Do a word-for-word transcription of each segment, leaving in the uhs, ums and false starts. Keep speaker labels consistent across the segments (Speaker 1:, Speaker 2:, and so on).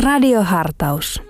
Speaker 1: Radiohartaus.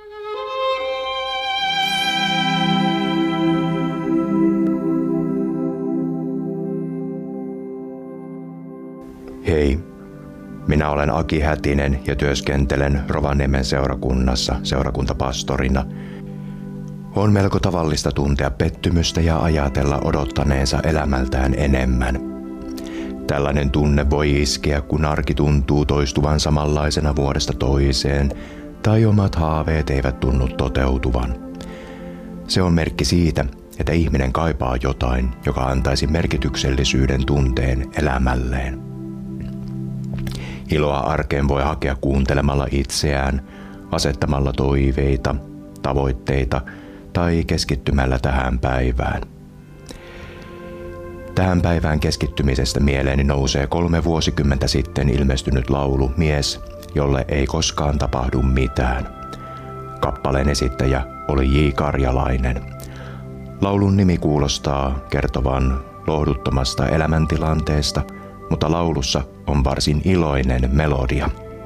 Speaker 2: Hei, minä olen Aki Hätinen ja työskentelen Rovaniemen seurakunnassa seurakuntapastorina. On melko tavallista tuntea pettymystä ja ajatella odottaneensa elämältään enemmän. Tällainen tunne voi iskeä, kun arki tuntuu toistuvan samanlaisena vuodesta toiseen, tai omat haaveet eivät tunnu toteutuvan. Se on merkki siitä, että ihminen kaipaa jotain, joka antaisi merkityksellisyyden tunteen elämälleen. Iloa arkeen voi hakea kuuntelemalla itseään, asettamalla toiveita, tavoitteita tai keskittymällä tähän päivään. Tähän päivään keskittymisestä mieleeni nousee kolme vuosikymmentä sitten ilmestynyt laulu Mies, jolle ei koskaan tapahdu mitään. Kappaleen esittäjä oli J. Karjalainen. Laulun nimi kuulostaa kertovan lohduttomasta elämäntilanteesta, mutta laulussa on varsin iloinen melodia.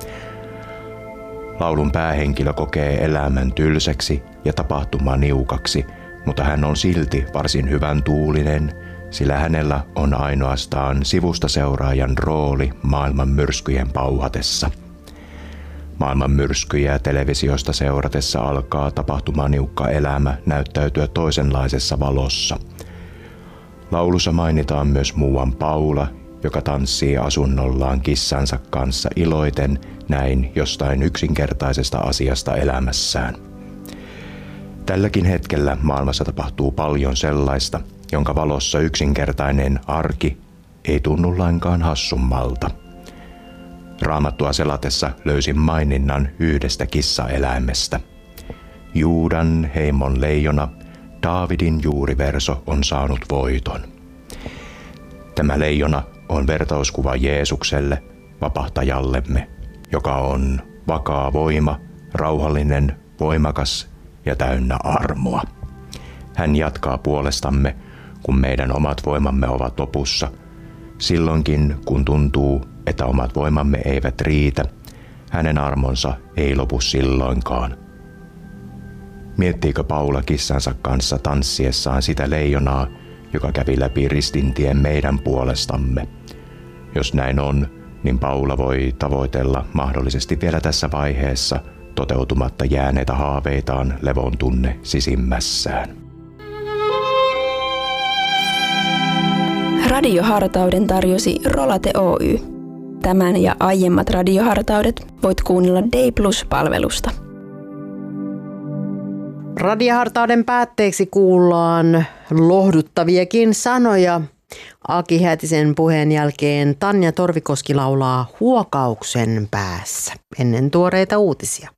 Speaker 2: Laulun päähenkilö kokee elämän tylsäksi ja tapahtuma niukaksi, mutta hän on silti varsin hyvän tuulinen, sillä hänellä on ainoastaan sivusta seuraajan rooli maailman myrskyjen pauhatessa. Maailman myrskyjä televisiosta seuratessa alkaa tapahtumaniukka elämä näyttäytyä toisenlaisessa valossa. Laulussa mainitaan myös muuan Paula, joka tanssii asunnollaan kissansa kanssa iloiten näin jostain yksinkertaisesta asiasta elämässään. Tälläkin hetkellä maailmassa tapahtuu paljon sellaista, jonka valossa yksinkertainen arki ei tunnu lainkaan hassummalta. Raamattua selatessa löysin maininnan yhdestä kissaeläimestä. Juudan heimon leijona, Daavidin juuriverso on saanut voiton. Tämä leijona on vertauskuva Jeesukselle, vapahtajallemme, joka on vakaa voima, rauhallinen, voimakas ja täynnä armoa. Hän jatkaa puolestamme, kun meidän omat voimamme ovat lopussa. Silloinkin, kun tuntuu, että omat voimamme eivät riitä, hänen armonsa ei lopu silloinkaan. Miettiikö Paula kissansa kanssa tanssiessaan sitä leijonaa, joka kävi läpi ristintien meidän puolestamme? Jos näin on, niin Paula voi tavoitella mahdollisesti vielä tässä vaiheessa toteutumatta jääneitä haaveitaan levon tunne sisimmässään.
Speaker 1: Radiohartauden tarjosi Rolate Oy. Tämän ja aiemmat radiohartaudet voit kuunnella Day Plus-palvelusta.
Speaker 3: Radiohartauden päätteeksi kuullaan lohduttaviakin sanoja. Aki Hätisen puheen jälkeen Tanja Torvikoski laulaa Huokauksen päässä ennen tuoreita uutisia.